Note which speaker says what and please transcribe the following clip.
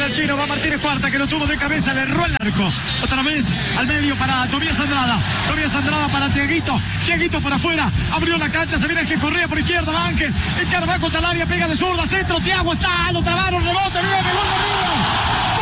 Speaker 1: Aprovecha el chino, va Martínez Cuarta, que lo tuvo de cabeza, le erró el arco. Otra vez al medio para Tobías Andrada. Tobías Andrada para Tiaguito. Tiaguito por afuera, abrió la cancha, se viene Ángel Correa por izquierda, va Ángel. El Carvaco contra el área, pega de zurda, centro, Tiago está, lo trabaron, rebote, viene, gol de River.